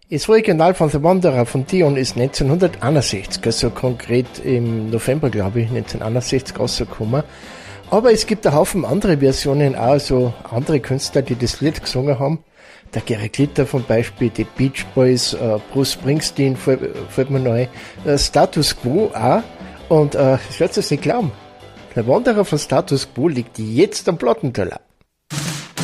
Das Original von The Wanderer von Dion ist 1961, also konkret im November, glaube ich, 1961 rausgekommen. Aber es gibt einen Haufen andere Versionen auch, also andere Künstler, die das Lied gesungen haben. Der Gary Glitter zum Beispiel, die Beach Boys, Bruce Springsteen fällt mir neu, Status Quo auch. Und ich werde es nicht glauben, der Wanderer von Status Quo liegt jetzt am Plattenteller.